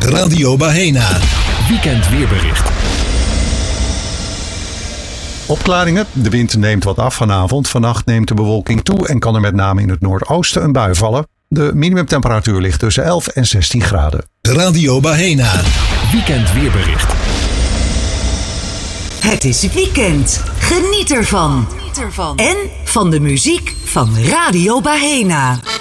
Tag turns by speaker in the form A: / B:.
A: Radio Bahena. Weekend weerbericht.
B: Opklaringen. De wind neemt wat af vanavond. Vannacht neemt de bewolking toe en kan er met name in het noordoosten een bui vallen. De minimumtemperatuur ligt tussen 11 en 16 graden.
A: Radio Bahena. Weekend weerbericht.
C: Het is weekend. Geniet ervan. En van de muziek van Radio Bahena.